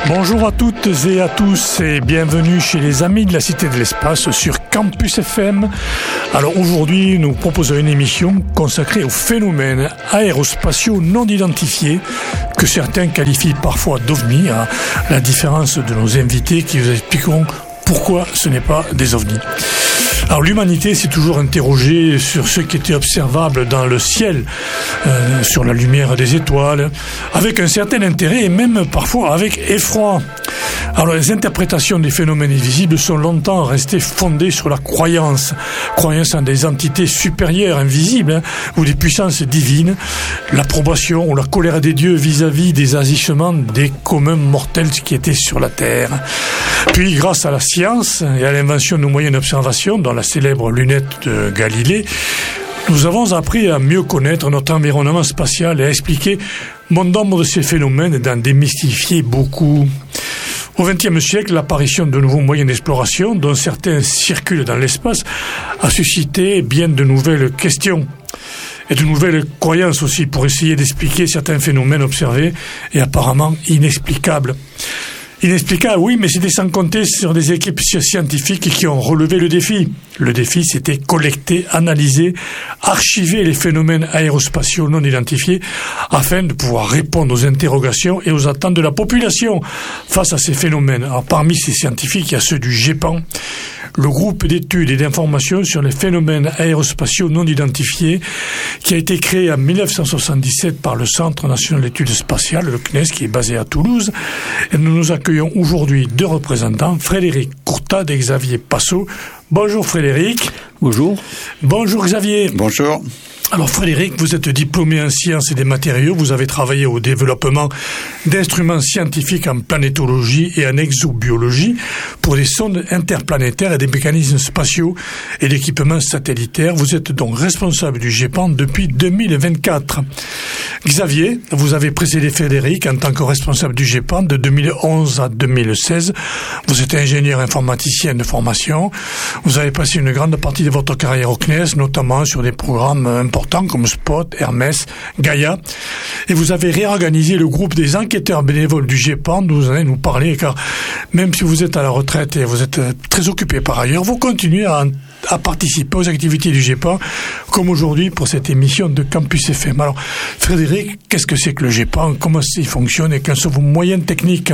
Bonjour à toutes et à tous et bienvenue chez les Amis de la Cité de l'Espace sur Campus FM. Alors aujourd'hui, nous proposons une émission consacrée aux phénomènes aérospatiaux non identifiés que certains qualifient parfois d'ovnis, à la différence de nos invités qui vous expliqueront pourquoi ce n'est pas des ovnis. Alors l'humanité s'est toujours interrogée sur ce qui était observable dans le ciel, sur la lumière des étoiles, avec un certain intérêt et même parfois avec effroi. Alors les interprétations des phénomènes invisibles sont longtemps restées fondées sur la croyance en des entités supérieures, invisibles, ou des puissances divines, l'approbation ou la colère des dieux vis-à-vis des agissements des communs mortels qui étaient sur la terre. Puis grâce à la science et à l'invention de moyens d'observation, dans la célèbre lunette de Galilée, nous avons appris à mieux connaître notre environnement spatial et à expliquer bon nombre de ces phénomènes et d'en démystifier beaucoup. Au XXe siècle, l'apparition de nouveaux moyens d'exploration, dont certains circulent dans l'espace, a suscité bien de nouvelles questions et de nouvelles croyances aussi pour essayer d'expliquer certains phénomènes observés et apparemment inexplicables. Inexplicable, oui, mais c'était sans compter sur des équipes scientifiques qui ont relevé le défi. Le défi, c'était collecter, analyser, archiver les phénomènes aérospatiaux non identifiés afin de pouvoir répondre aux interrogations et aux attentes de la population face à ces phénomènes. Alors, parmi ces scientifiques, il y a ceux du GEPAN, le groupe d'études et d'informations sur les phénomènes aérospatiaux non identifiés, qui a été créé en 1977 par le Centre national d'études spatiales, le CNES, qui est basé à Toulouse. Et nous accueillons aujourd'hui deux représentants, Frédéric Courtade et Xavier Passot. Bonjour Frédéric. Bonjour. Bonjour Xavier. Bonjour. Alors Frédéric, vous êtes diplômé en sciences et des matériaux, vous avez travaillé au développement d'instruments scientifiques en planétologie et en exobiologie pour des sondes interplanétaires et des mécanismes spatiaux et d'équipements satellitaires. Vous êtes donc responsable du GEPAN depuis 2024. Xavier, vous avez précédé Frédéric en tant que responsable du GEPAN de 2011 à 2016. Vous êtes ingénieur informaticien de formation. Vous avez passé une grande partie de votre carrière au CNES, notamment sur des programmes importants comme Spot, Hermès, Gaïa. Et vous avez réorganisé le groupe des enquêteurs bénévoles du GEPAN, dont vous allez nous parler, car même si vous êtes à la retraite et vous êtes très occupé par ailleurs, vous continuez à participer aux activités du GEPAN, comme aujourd'hui pour cette émission de Campus FM. Alors, Frédéric, qu'est-ce que c'est que le GEPAN? Comment il fonctionne et quels sont vos moyens techniques?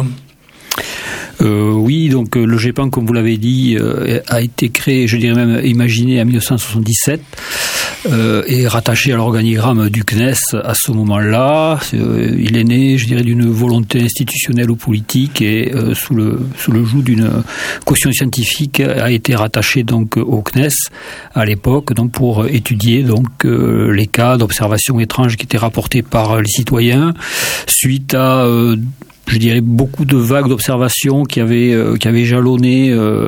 Oui, donc le GEPAN, comme vous l'avez dit, a été créé, je dirais même imaginé en 1977 et rattaché à l'organigramme du CNES à ce moment-là. Il est né, je dirais, d'une volonté institutionnelle ou politique et sous le joug d'une caution scientifique a été rattaché donc au CNES à l'époque, donc pour étudier donc les cas d'observations étranges qui étaient rapportés par les citoyens suite à je dirais beaucoup de vagues d'observations qui avaient jalonné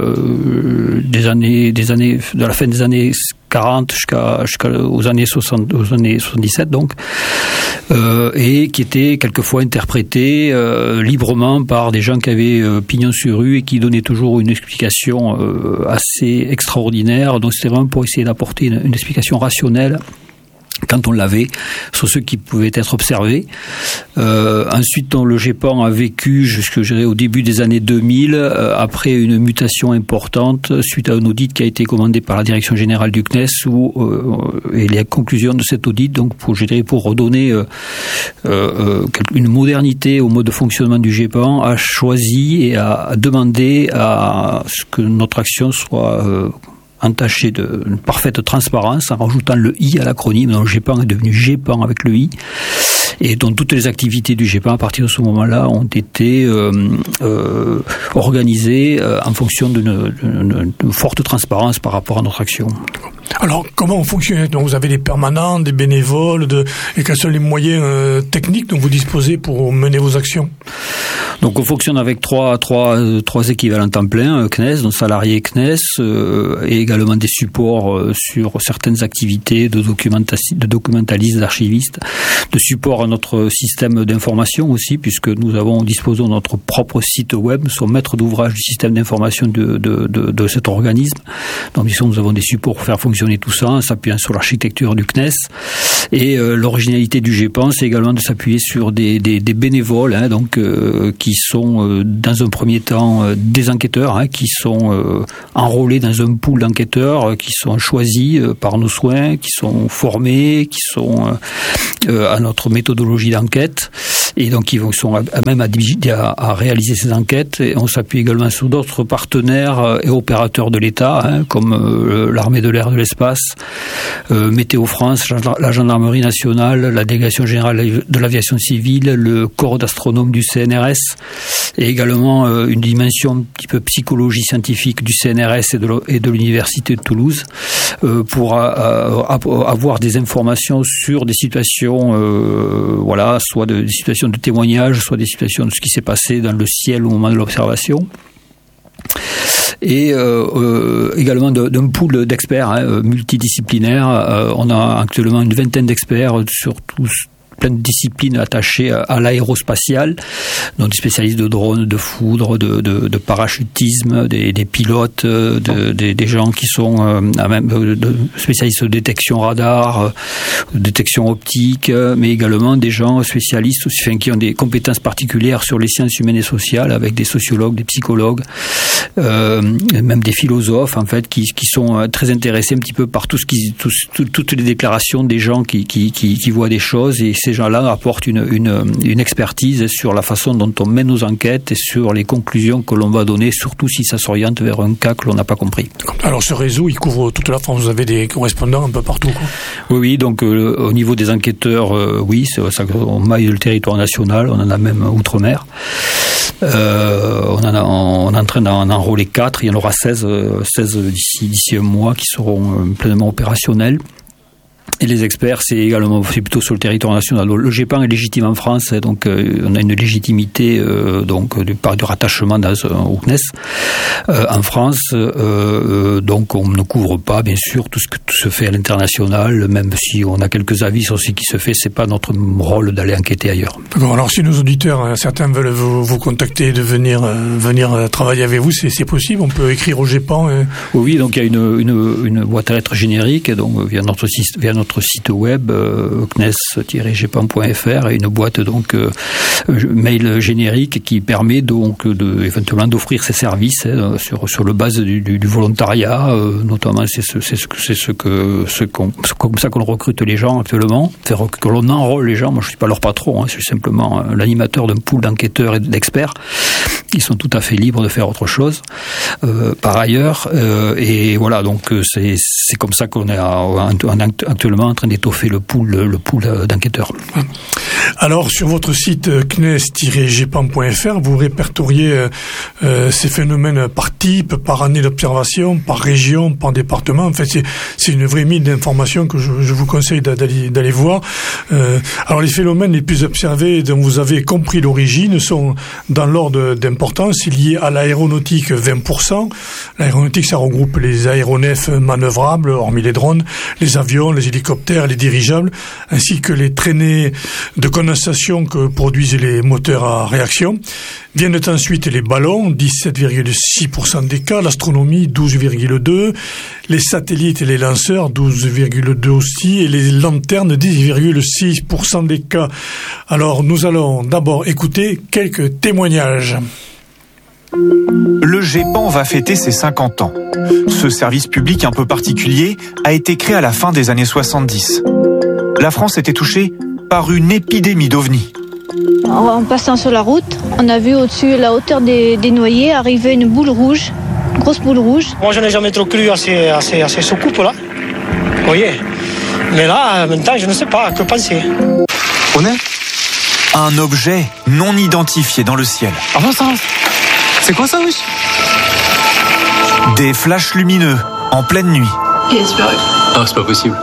de la fin des années 40 jusqu'aux années 77 donc, et qui étaient quelquefois interprétées librement par des gens qui avaient pignon sur rue et qui donnaient toujours une explication assez extraordinaire. Donc c'était vraiment pour essayer d'apporter une explication rationnelle quand on l'avait, sur ce qui pouvait être observé. Ensuite, le GEPAN a vécu jusqu'au début des années 2000, après une mutation importante, suite à un audit qui a été commandé par la direction générale du CNES, et les conclusions de cet audit, donc pour redonner une modernité au mode de fonctionnement du GEPAN, a choisi et a demandé à ce que notre action soit entaché d'une parfaite transparence en rajoutant le I à l'acronyme. Donc GEPAN est devenu GEPAN avec le I. Et donc toutes les activités du GEPAN à partir de ce moment-là ont été organisées en fonction d'une forte transparence par rapport à notre action. Alors, comment vous fonctionnez? Donc, vous avez des permanents, des bénévoles, et quels sont les moyens techniques dont vous disposez pour mener vos actions? Donc, on fonctionne avec trois équivalents temps plein, CNES, donc salariés CNES, et également des supports sur certaines activités de documentalistes, d'archivistes, de support à notre système d'information aussi, puisque nous disposons de notre propre site web, nous sommes maîtres d'ouvrage du système d'information de cet organisme. Donc, nous avons des supports pour faire fonctionner tout ça, en s'appuyant sur l'architecture du CNES. Et l'originalité du GEPAN, c'est également de s'appuyer sur des bénévoles, donc qui sont dans un premier temps des enquêteurs qui sont enrôlés dans un pool d'enquêteurs qui sont choisis par nos soins, qui sont formés, qui sont à notre méthodologie d'enquête et donc qui sont même à réaliser ces enquêtes. Et on s'appuie également sur d'autres partenaires et opérateurs de l'État comme l'armée de l'air et de l'espace, Météo France, la gendarmerie nationale, la délégation générale de l'aviation civile, le corps d'astronomes du CNRS et également une dimension un petit peu psychologie scientifique du CNRS et de l'université de Toulouse pour avoir des informations sur des situations soit des situations de témoignage, soit des situations de ce qui s'est passé dans le ciel au moment de l'observation. Et également d'un pool d'experts multidisciplinaires. On a actuellement une vingtaine d'experts sur plein de disciplines attachées à l'aérospatiale, donc des spécialistes de drones, de foudre, de parachutisme, des pilotes, des gens qui sont spécialistes de détection radar, détection optique, mais également des gens spécialistes qui ont des compétences particulières sur les sciences humaines et sociales, avec des sociologues, des psychologues, même des philosophes en fait, qui sont très intéressés un petit peu par toutes les déclarations des gens qui voient des choses, et ces gens-là apportent une expertise sur la façon dont on mène nos enquêtes et sur les conclusions que l'on va donner, surtout si ça s'oriente vers un cas que l'on n'a pas compris. Alors ce réseau, il couvre toute la France, vous avez des correspondants un peu partout, quoi. Oui, donc au niveau des enquêteurs, on maille le territoire national, on en a même outre-mer. On est en train d'en enrôler 4, il y en aura 16 d'ici un mois qui seront pleinement opérationnels. Et les experts, c'est plutôt sur le territoire national. Le GEPAN est légitime en France, donc on a une légitimité par du rattachement au CNES en France. Donc on ne couvre pas, bien sûr, tout ce que se fait à l'international, même si on a quelques avis sur ce qui se fait. C'est pas notre rôle d'aller enquêter ailleurs. D'accord. Alors si nos auditeurs, certains veulent vous contacter, de venir travailler avec vous, c'est possible. On peut écrire au GEPAN. Oui, donc il y a une boîte à lettres générique, donc via notre site web cnes-gepan.fr, et une boîte mail générique qui permet éventuellement d'offrir ces services sur le base du volontariat, notamment c'est comme ça qu'on recrute les gens actuellement, que l'on enrôle les gens. Moi je suis pas leur patron, je suis simplement l'animateur d'un pool d'enquêteurs et d'experts qui sont tout à fait libres de faire autre chose par ailleurs, et voilà, donc c'est comme ça qu'on est actuellement en train d'étoffer le pool d'enquêteurs. Alors sur votre site cnes-gepan.fr, vous répertoriez ces phénomènes par type, par année d'observation, par région, par département. En fait, c'est une vraie mine d'informations que je vous conseille d'aller voir. Alors les phénomènes les plus observés dont vous avez compris l'origine sont dans l'ordre d'importance liés à l'aéronautique, 20%. L'aéronautique, ça regroupe les aéronefs manœuvrables, hormis les drones, les avions, les hélicoptères, les dirigeables, ainsi que les traînées de condensation que produisent les moteurs à réaction. Viennent ensuite les ballons, 17,6% des cas, l'astronomie, 12,2%, les satellites et les lanceurs, 12,2% aussi, et les lanternes, 10,6% des cas. Alors nous allons d'abord écouter quelques témoignages. Le GEPAN va fêter ses 50 ans. Ce service public un peu particulier a été créé à la fin des années 70. La France était touchée par une épidémie d'ovnis. En passant sur la route, on a vu au-dessus, à la hauteur des noyers, arriver une boule rouge, une grosse boule rouge. Moi, je n'ai jamais trop cru à ces soucoupes-là. Vous voyez. Mais là, maintenant, je ne sais pas, que penser. On est un objet non identifié dans le ciel. Enfin, ça, c'est quoi ça, wesh? Des flashs lumineux en pleine nuit. Il a disparu. Ah, c'est pas possible.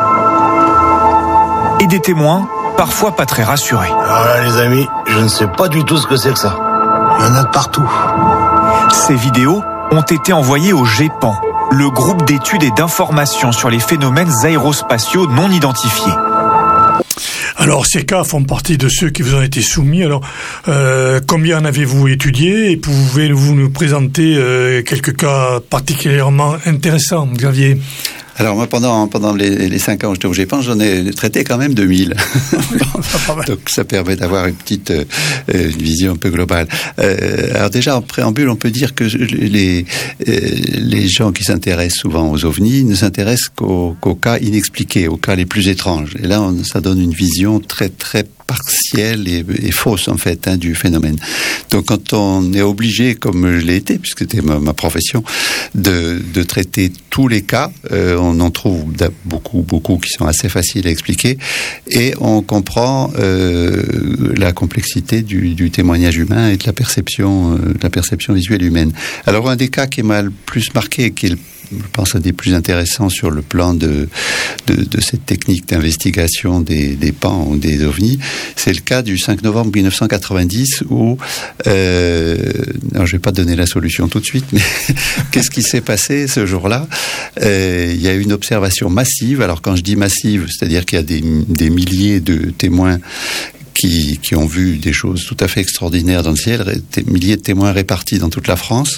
Et des témoins, parfois pas très rassurés. Alors là, les amis, je ne sais pas du tout ce que c'est que ça. Il y en a de partout. Ces vidéos ont été envoyées au GEPAN, le groupe d'études et d'informations sur les phénomènes aérospatiaux non identifiés. Alors ces cas font partie de ceux qui vous ont été soumis. Alors combien en avez-vous étudié, et pouvez-vous nous présenter quelques cas particulièrement intéressants, Xavier? Alors moi, pendant les 5 ans où j'étais au GEPAN, j'en ai traité quand même 2000. Donc ça permet d'avoir une petite une vision un peu globale. Alors déjà, en préambule, on peut dire que les gens qui s'intéressent souvent aux ovnis ne s'intéressent qu'aux cas inexpliqués, aux cas les plus étranges. Et là, ça donne une vision très très partielle et fausse en fait du phénomène. Donc quand on est obligé, comme je l'ai été, puisque c'était ma profession, de traiter tous les cas, on en trouve beaucoup qui sont assez faciles à expliquer, et on comprend la complexité du témoignage humain et de la perception visuelle humaine. Alors un des cas qui m'a le plus marqué, qui est je pense un des plus intéressants sur le plan de cette technique d'investigation des PAN ou des ovnis, c'est le cas du 5 novembre 1990 où, alors je vais pas donner la solution tout de suite, mais qu'est-ce qui s'est passé ce jour-là? Il y a eu une observation massive. Alors quand je dis massive, c'est-à-dire qu'il y a des milliers de témoins qui ont vu des choses tout à fait extraordinaires dans le ciel, des milliers de témoins répartis dans toute la France,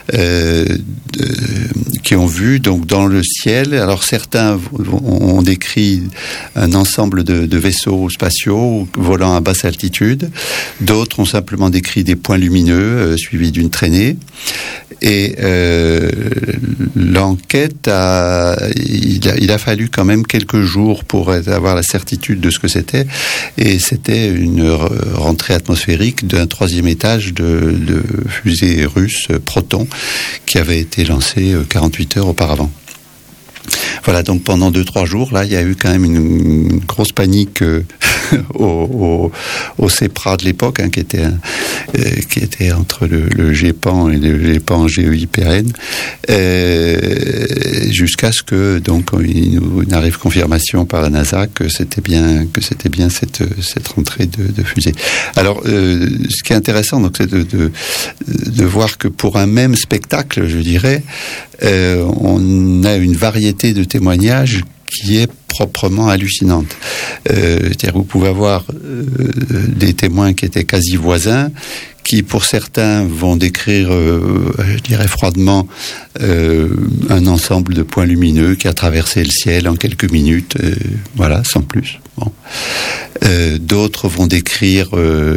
qui ont vu donc dans le ciel. Alors certains ont décrit un ensemble de vaisseaux spatiaux volant à basse altitude, d'autres ont simplement décrit des points lumineux suivis d'une traînée. Et l'enquête il a fallu quand même quelques jours pour avoir la certitude de ce que c'était, et c'était une rentrée atmosphérique d'un 3e étage de fusée russe Proton qui avait été lancée 48 heures auparavant. Voilà, donc pendant 2-3 jours, là, il y a eu quand même une grosse panique au CEPRA de l'époque, qui était entre le GEPAN et le GEPAN GEIPRN, jusqu'à ce que donc il nous arrive confirmation par la NASA que c'était bien cette rentrée de fusée. Alors, ce qui est intéressant, donc, c'est de voir que pour un même spectacle, je dirais, on a une variété de témoignages qui est proprement hallucinante. C'est-à-dire, vous pouvez avoir des témoins qui étaient quasi voisins, qui pour certains vont décrire, je dirais froidement, un ensemble de points lumineux qui a traversé le ciel en quelques minutes, voilà, sans plus. Bon. D'autres vont décrire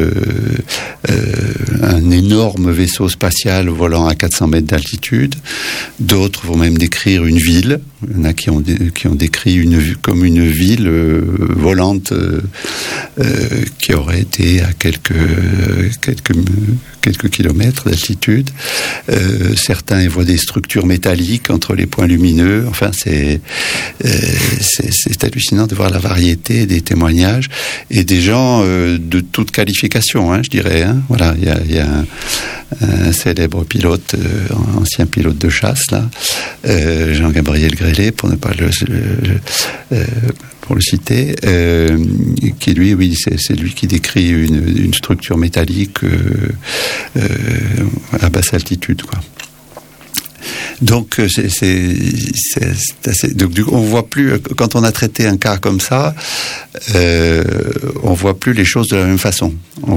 un énorme vaisseau spatial volant à 400 mètres d'altitude. D'autres vont même décrire une ville. Il y en a qui ont décrit comme une ville volante qui aurait été à quelques kilomètres d'altitude. Certains y voient des structures métalliques entre les points lumineux. Enfin, c'est hallucinant de voir la variété des témoignages et des gens de toute qualification, je dirais. Voilà, il y a un célèbre pilote, ancien pilote de chasse, là, Jean-Gabriel Grélé, pour ne pas pour le citer, qui lui, oui, c'est lui qui décrit une structure métallique à basse altitude, quoi. Donc donc on voit plus, quand on a traité un cas comme ça, on voit plus les choses de la même façon.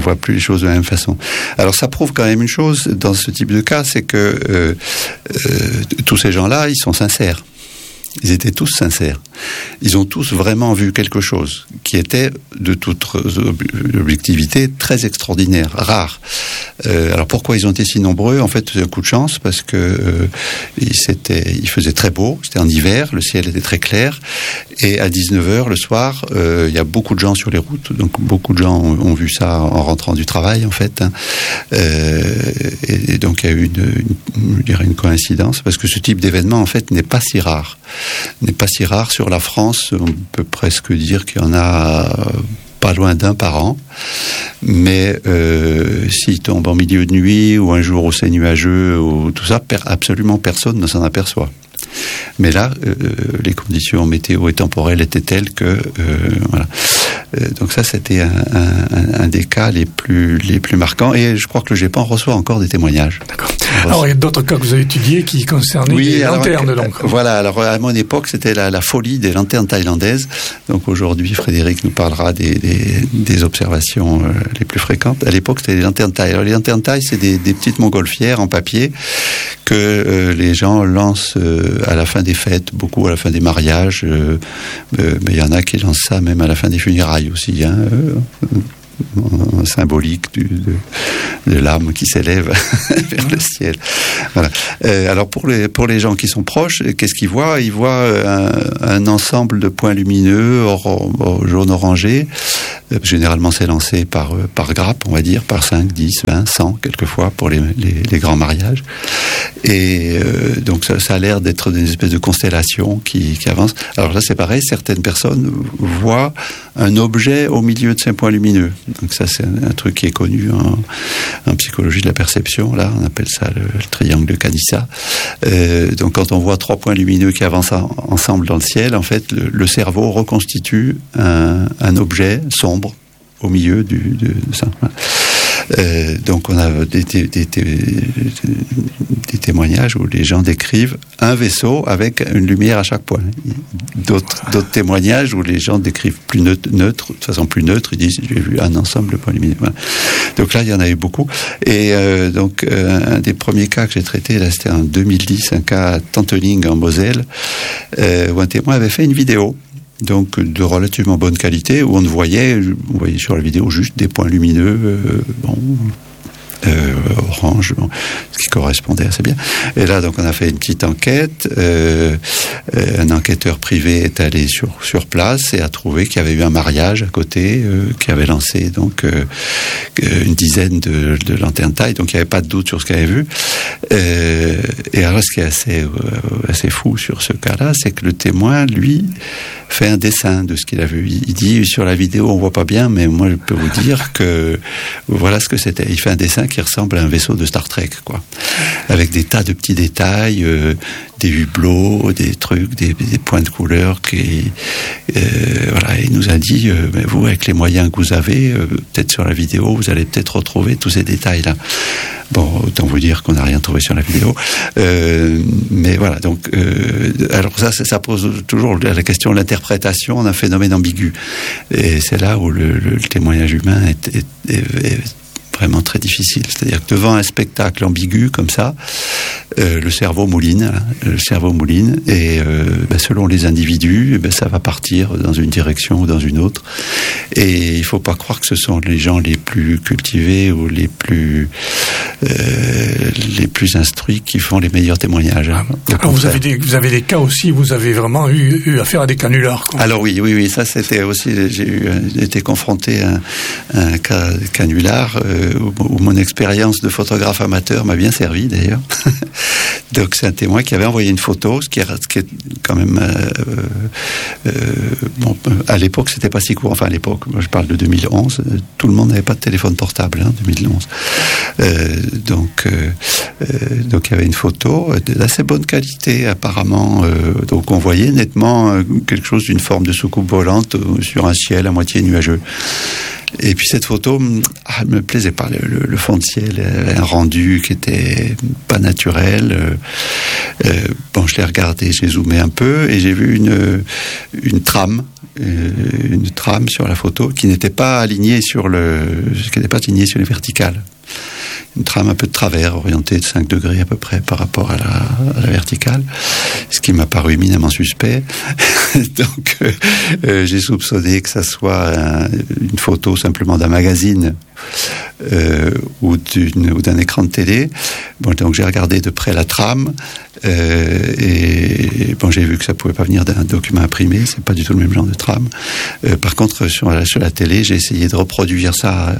Alors ça prouve quand même une chose dans ce type de cas, c'est que tous ces gens-là, ils sont sincères. Ils étaient tous sincères. Ils ont tous vraiment vu quelque chose qui était de toute objectivité très extraordinaire, rare. Alors pourquoi ils ont été si nombreux? En fait, c'est un coup de chance parce que il faisait très beau, c'était en hiver, le ciel était très clair, et à 19h le soir, il y a beaucoup de gens sur les routes, donc beaucoup de gens ont vu ça en rentrant du travail, en fait. Et donc il y a eu je dirais une coïncidence, parce que ce type d'événement, en fait, n'est pas si rare sur la France. On peut presque dire qu'il y en a pas loin d'un par an, mais s'il tombe en milieu de nuit ou un jour où c'est nuageux ou tout ça, absolument personne ne s'en aperçoit. Mais là, les conditions météo et temporelles étaient telles que voilà. Donc ça, c'était un des cas les plus marquants. Et je crois que le GEPAN reçoit encore des témoignages. D'accord. Alors, il y a d'autres cas que vous avez étudiés qui concernaient les lanternes, donc. Voilà. Alors, à mon époque, c'était la folie des lanternes thaïlandaises. Donc, aujourd'hui, Frédéric nous parlera des observations les plus fréquentes. À l'époque, c'était les lanternes thaï. Alors, les lanternes thaï, c'est des petites montgolfières en papier que les gens lancent à la fin des fêtes, beaucoup à la fin des mariages. Mais il y en a qui lancent ça même à la fin des funérailles aussi, hein. Symbolique de l'âme qui s'élève vers le ciel. Voilà. Alors pour les gens qui sont proches, qu'est-ce qu'ils voient ? Ils voient un ensemble de points lumineux jaune orangé. Généralement, c'est lancé par grappe, on va dire, par 5, 10, 20, 100, quelquefois, pour les grands mariages. Et donc, ça a l'air d'être des espèces de constellations qui avancent. Alors là, c'est pareil, certaines personnes voient un objet au milieu de ces points lumineux. Donc ça, c'est un truc qui est connu en psychologie de la perception. Là, on appelle ça le triangle de Canissa. Donc, quand on voit 3 points lumineux qui avancent ensemble dans le ciel, en fait, le cerveau reconstitue un objet sombre au milieu de ça. Donc on a des témoignages où les gens décrivent un vaisseau avec une lumière à chaque point. D'autres témoignages où les gens décrivent de façon plus neutre, ils disent j'ai vu un ensemble de points lumineux. Voilà. Donc là il y en a eu beaucoup. Et donc un des premiers cas que j'ai traité, là c'était en 2010, un cas à Tantening en Moselle, où un témoin avait fait une vidéo. Donc de relativement bonne qualité, où on voyait sur la vidéo juste des points lumineux, orange, ce qui correspondait assez bien. Et là, donc, on a fait une petite enquête. Un enquêteur privé est allé sur place et a trouvé qu'il y avait eu un mariage à côté, qui avait lancé donc une dizaine de lanternes thaï. Donc, il n'y avait pas de doute sur ce qu'il avait vu. Et alors, ce qui est assez fou sur ce cas-là, c'est que le témoin, lui, fait un dessin de ce qu'il a vu. Il dit, sur la vidéo, on voit pas bien, mais moi, je peux vous dire que voilà ce que c'était. Il fait un dessin qui ressemble à un vaisseau de Star Trek, quoi. Avec des tas de petits détails, des hublots, des trucs, des points de couleur voilà. Il nous a dit, vous, avec les moyens que vous avez, peut-être sur la vidéo, vous allez peut-être retrouver tous ces détails-là. Bon, autant vous dire qu'on n'a rien trouvé sur la vidéo. Mais voilà, donc, alors ça pose toujours la question de l'interprétation d'un phénomène ambigu. Et c'est là où le témoignage humain est vraiment très difficile. C'est-à-dire que devant un spectacle ambigu comme ça, le cerveau mouline, et selon les individus, ça va partir dans une direction ou dans une autre. Et il faut pas croire que ce sont les gens les plus cultivés ou les plus instruits qui font les meilleurs témoignages. Alors vous avez des cas aussi, vous avez vraiment eu affaire à des canulars, quoi. Alors oui, ça c'était aussi, j'ai été confronté à un cas de canular où mon expérience de photographe amateur m'a bien servi d'ailleurs. Donc c'est un témoin qui avait envoyé une photo, ce qui est quand même à l'époque c'était pas si court. Enfin à l'époque, moi je parle de 2011, tout le monde n'avait pas de téléphone portable, 2011. Donc il y avait une photo d'assez bonne qualité apparemment. Donc on voyait nettement quelque chose d'une forme de soucoupe volante sur un ciel à moitié nuageux. Et puis cette photo, elle me plaisait pas. Le fond de ciel, un rendu qui était pas naturel. Je l'ai regardé, j'ai zoomé un peu et j'ai vu une trame sur la photo qui n'était pas alignée sur les verticales. Une trame un peu de travers, orientée de 5 degrés à peu près par rapport à la verticale, ce qui m'a paru éminemment suspect. Donc, j'ai soupçonné que ça soit une photo simplement d'un magazine ou d'un écran de télé. Donc j'ai regardé de près la trame et j'ai vu que ça pouvait pas venir d'un document imprimé, c'est pas du tout le même genre de trame. Par contre, sur la télé, j'ai essayé de reproduire ça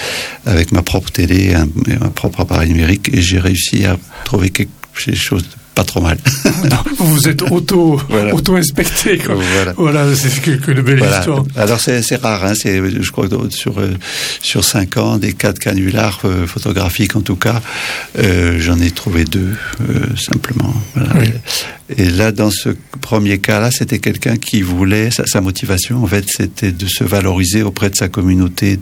avec ma propre télé, mon propre appareil numérique, et j'ai réussi à trouver quelque chose de pas trop mal. Vous êtes auto-inspecté, quoi. Voilà, c'est que de belles histoires. Alors c'est rare, hein, je crois que sur 5 ans, des cas de canulars photographiques en tout cas, j'en ai trouvé 2 simplement. Voilà. Oui. Et là, dans ce premier cas-là, c'était quelqu'un qui voulait, sa motivation, en fait, c'était de se valoriser auprès de sa communauté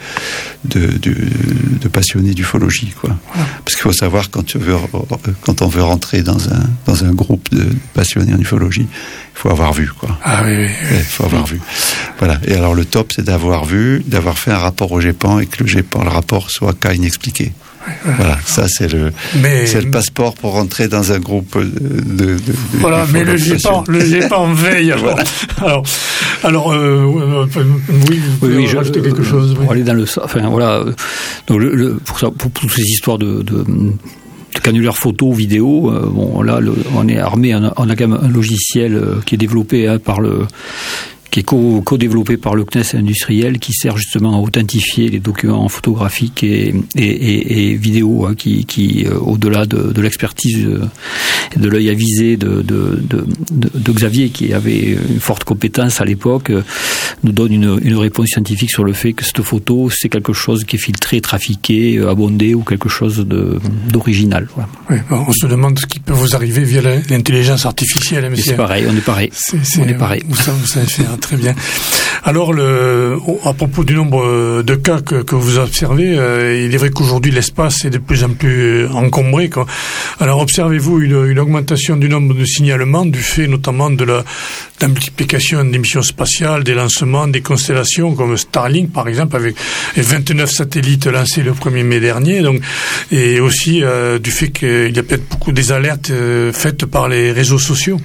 de passionnés d'ufologie, quoi. Voilà. Parce qu'il faut savoir, quand on veut rentrer dans un groupe de passionnés en ufologie, il faut avoir vu, quoi. Ah oui. Il faut avoir vu. Voilà. Et alors, le top, c'est d'avoir fait un rapport au GEPAN et que le rapport soit cas inexpliqué. Voilà, ça c'est le passeport pour rentrer dans un groupe de voilà, mais le GEPAN veille. Voilà. Alors, oui, je rajouter quelque chose. Pour aller dans voilà. Donc pour toutes ces histoires de canulaires photo, vidéo, là, on est armé, on a quand même un logiciel qui est développé qui est co-développé par le CNES industriel, qui sert justement à authentifier les documents photographiques et vidéo, hein, qui au-delà de l'expertise et de l'œil avisé de Xavier, qui avait une forte compétence à l'époque, nous donne une réponse scientifique sur le fait que cette photo, c'est quelque chose qui est filtré, trafiqué, abondé ou quelque chose d'original. Voilà. Oui, on se demande ce qui peut vous arriver via l'intelligence artificielle. C'est pareil, on est pareil. On est pareil. Vous savez faire très bien. Alors, à propos du nombre de cas que vous observez, il est vrai qu'aujourd'hui l'espace est de plus en plus encombré, quoi. Alors, observez-vous une augmentation du nombre de signalements du fait notamment de la multiplication des missions spatiales, des lancements, des constellations comme Starlink par exemple, avec 29 satellites lancés le 1er mai dernier, donc, et aussi du fait qu'il y a peut-être beaucoup des alertes faites par les réseaux sociaux.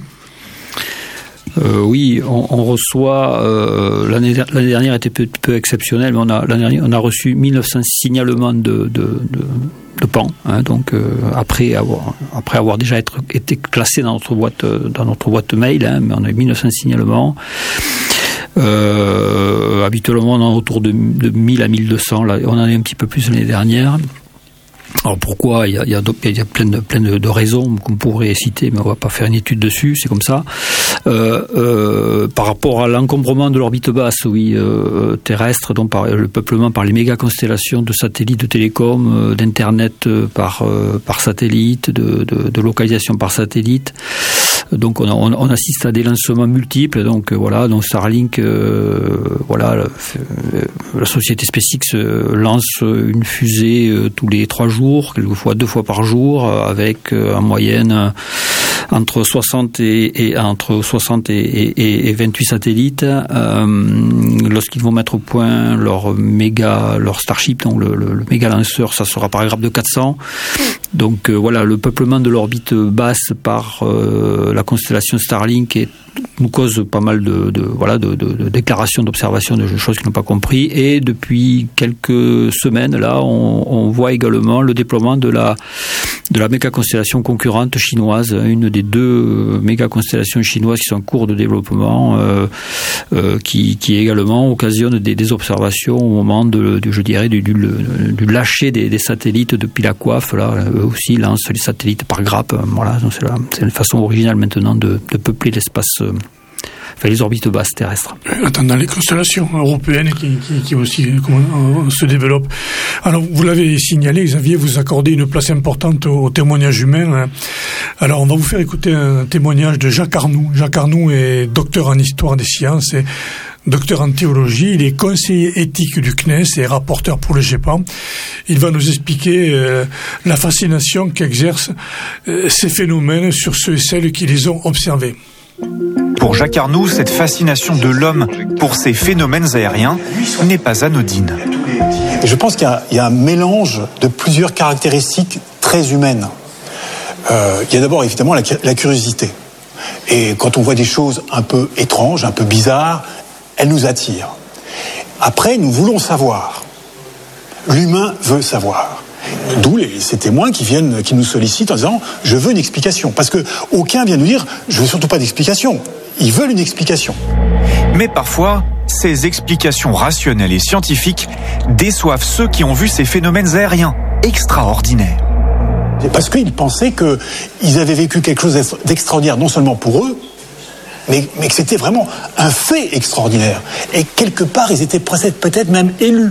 Oui, on reçoit l'année dernière était peu exceptionnelle, mais l'année dernière on a reçu 1900 signalements de PAN, hein, donc après avoir déjà été classé dans notre boîte mail, hein, mais on a eu 1900 signalements. Habituellement on est autour de 1000 à 1200, là on en est un petit peu plus l'année dernière. Alors pourquoi ? Il y a plein de raisons qu'on pourrait citer, mais on va pas faire une étude dessus, c'est comme ça. Par rapport à l'encombrement de l'orbite basse, terrestre, donc par le peuplement par les méga constellations de satellites de télécom, d'internet par satellite, de localisation par satellite. Donc on assiste à des lancements multiples. Donc donc Starlink, la société SpaceX lance une fusée tous les 3 jours, quelquefois 2 fois par jour, avec en moyenne entre 60 et 28 satellites. Lorsqu'ils vont mettre au point leur Starship, donc le méga lanceur, ça sera par grappe de 400. Donc le peuplement de l'orbite basse par la constellation Starlink nous cause pas mal de déclarations, d'observations, de choses qu'ils n'ont pas compris. Et depuis quelques semaines, là, on voit également le déploiement de la méga constellation concurrente chinoise, une des 2 méga constellations chinoises qui sont en cours de développement, qui également occasionne des observations au moment du lâcher des satellites depuis la coiffe. Là, eux aussi lancent les satellites par grappe. Voilà, donc c'est une façon originale maintenant de peupler l'espace. Les orbites basses terrestres. Dans les constellations européennes qui aussi se développent. Alors, vous l'avez signalé, Xavier, vous accordez une place importante au témoignage humain. Alors, on va vous faire écouter un témoignage de Jacques Arnoux. Jacques Arnoux est docteur en histoire des sciences et docteur en théologie. Il est conseiller éthique du CNES et rapporteur pour le GEPAN. Il va nous expliquer la fascination qu'exercent ces phénomènes sur ceux et celles qui les ont observés. Pour Jacques Arnoux, cette fascination de l'homme pour ces phénomènes aériens n'est pas anodine. Je pense qu'il y a un mélange de plusieurs caractéristiques très humaines. Il y a d'abord évidemment la curiosité. Et quand on voit des choses un peu étranges, un peu bizarres, elles nous attirent. Après, nous voulons savoir. L'humain veut savoir. D'où ces témoins qui nous sollicitent en disant « je veux une explication ». Parce qu'aucun vient nous dire « je veux surtout pas d'explication ». Ils veulent une explication. Mais parfois, ces explications rationnelles et scientifiques déçoivent ceux qui ont vu ces phénomènes aériens extraordinaires. Parce qu'ils pensaient qu'ils avaient vécu quelque chose d'extraordinaire, non seulement pour eux, mais que c'était vraiment un fait extraordinaire. Et quelque part, ils étaient peut-être même élus.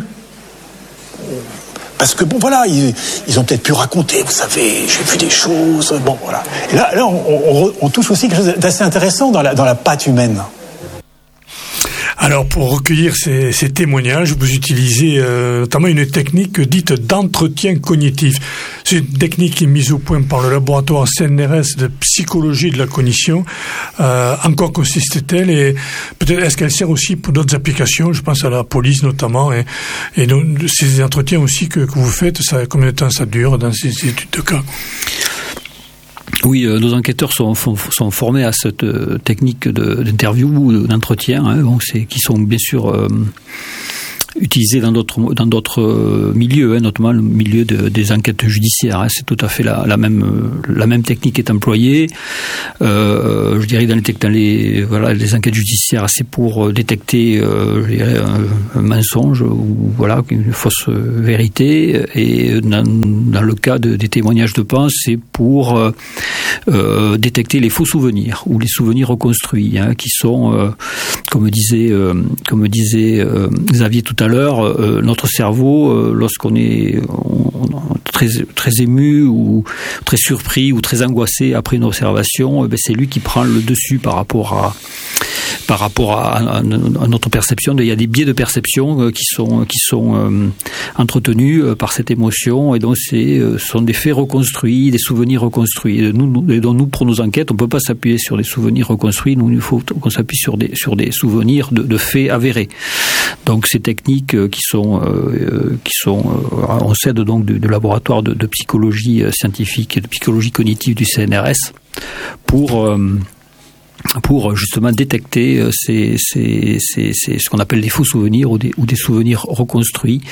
Parce que, ils ont peut-être pu raconter, vous savez, j'ai vu des choses, voilà. Et là on touche aussi quelque chose d'assez intéressant dans la patte humaine. Alors, pour recueillir ces témoignages, vous utilisez notamment une technique dite d'entretien cognitif. C'est une technique qui est mise au point par le laboratoire CNRS de psychologie de la cognition. En quoi consiste-t-elle et peut-être est-ce qu'elle sert aussi pour d'autres applications? Je pense à la police notamment. Et donc, ces entretiens aussi que vous faites, combien de temps ça dure dans ces études de cas? Oui, nos enquêteurs sont formés à cette technique d'interview ou d'entretien, qui sont bien sûr utilisés dans d'autres milieux, notamment le milieu des enquêtes judiciaires. C'est tout à fait la même technique est employée. Je dirais dans les enquêtes judiciaires, c'est pour détecter un mensonge ou une fausse vérité. Et dans le cas des témoignages de Pons, c'est pour détecter les faux souvenirs ou les souvenirs reconstruits, qui sont, comme disait Xavier tout à l'heure, notre cerveau, lorsqu'on est très ému ou très surpris ou très angoissé après une observation, c'est lui qui prend le dessus par rapport à notre perception. Il y a des biais de perception qui sont entretenus par cette émotion, et donc sont des faits reconstruits, des souvenirs reconstruits. Et donc nous, pour nos enquêtes, on ne peut pas s'appuyer sur des souvenirs reconstruits. Nous, il faut qu'on s'appuie sur des souvenirs de faits avérés. Donc ces techniques on s'aide donc du laboratoire de psychologie scientifique et de psychologie cognitive du CNRS pour justement détecter ce qu'on appelle des faux souvenirs ou des souvenirs reconstruits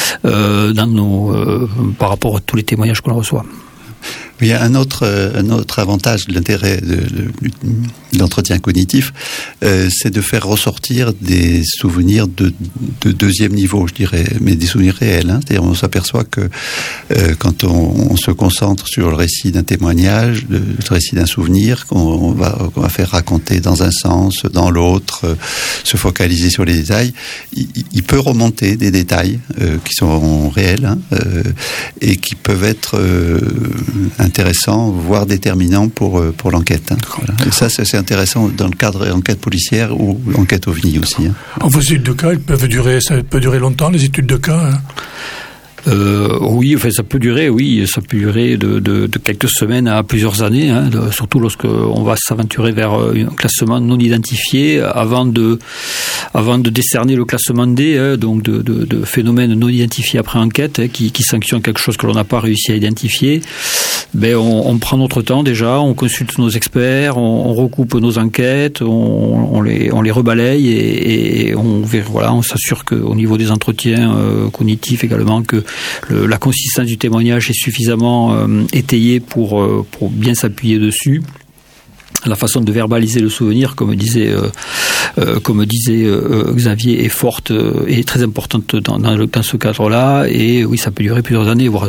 par rapport à tous les témoignages qu'on reçoit. Il y a un autre avantage de l'intérêt de l'entretien cognitif, c'est de faire ressortir des souvenirs de deuxième niveau, je dirais, mais des souvenirs réels. C'est-à-dire, on s'aperçoit que quand on se concentre sur le récit d'un témoignage, le récit d'un souvenir, qu'on va faire raconter dans un sens, dans l'autre, se focaliser sur les détails, il peut remonter des détails qui sont réels et qui peuvent être intéressants, voire déterminants pour l'enquête. Voilà. Et ça, c'est intéressant dans le cadre d'enquête policière ou enquête OVNI aussi. En vos études de cas, ça peut durer longtemps, les études de cas. Oui, ça peut durer de quelques semaines à plusieurs années, surtout lorsque on va s'aventurer vers un classement non identifié avant de décerner le classement D, donc de phénomènes non identifiés après enquête, qui sanctionne quelque chose que l'on n'a pas réussi à identifier. On prend notre temps déjà, on consulte nos experts, on recoupe nos enquêtes, on les rebalaye et on s'assure qu'au niveau des entretiens cognitifs également, que la consistance du témoignage est suffisamment étayée pour bien s'appuyer dessus. La façon de verbaliser le souvenir, comme disait Xavier, est forte et très importante dans ce cadre-là. Et oui, ça peut durer plusieurs années, voire.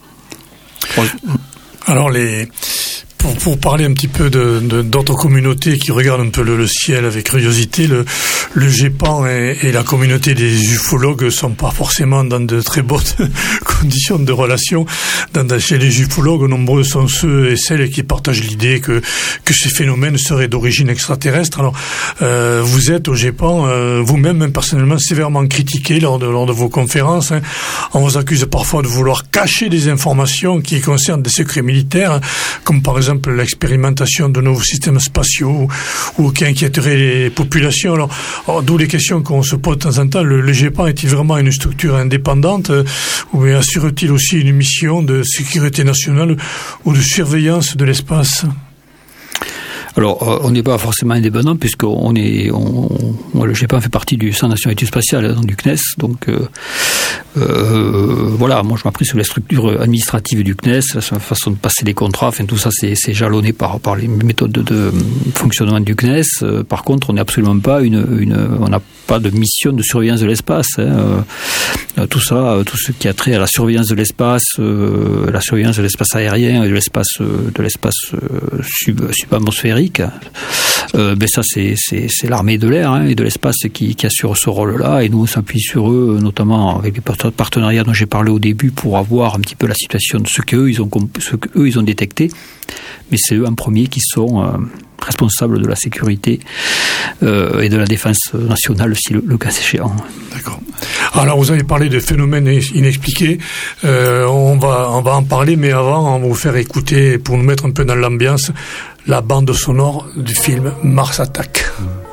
Alors pour parler un petit peu d'autres communautés qui regardent un peu le ciel avec curiosité, le GEPAN et la communauté des ufologues sont pas forcément dans de très bonnes conditions de relation. Chez les ufologues, nombreux sont ceux et celles qui partagent l'idée que ces phénomènes seraient d'origine extraterrestre. Alors, vous êtes au GEPAN, vous-même personnellement sévèrement critiqué lors de vos conférences. On vous accuse parfois de vouloir cacher des informations qui concernent des secrets militaires, comme par exemple l'expérimentation de nouveaux systèmes spatiaux ou qui inquiéteraient les populations. Alors, d'où les questions qu'on se pose de temps en temps. Le GEPAN est-il vraiment une structure indépendante ou assure-t-il aussi une mission de sécurité nationale ou de surveillance de l'espace ? Alors, on n'est pas forcément indépendant puisqu'on le GEPAN fait partie du Centre national d'études spatiales, donc du CNES. Donc, Voilà, moi je m'appuie sur la structure administrative du CNES, la façon de passer les contrats, enfin tout ça c'est jalonné par les méthodes de fonctionnement du CNES. Par contre, on n'est absolument pas on n'a pas de mission de surveillance de l'espace. Tout ça, tout ce qui a trait à la surveillance de l'espace, la surveillance de l'espace aérien et de l'espace subatmosphérique. Ça c'est l'armée de l'air et de l'espace qui assure ce rôle-là, et nous on s'appuie sur eux, notamment avec les partenariats dont j'ai parlé au début, pour avoir un petit peu la situation de ce qu'eux ils ont détecté. Mais c'est eux en premier qui sont responsables de la sécurité et de la défense nationale, si le cas échéant. D'accord. Alors vous avez parlé de phénomènes inexpliqués. On va en parler, mais avant on va vous faire écouter, pour nous mettre un peu dans l'ambiance, la bande sonore du film Mars Attack.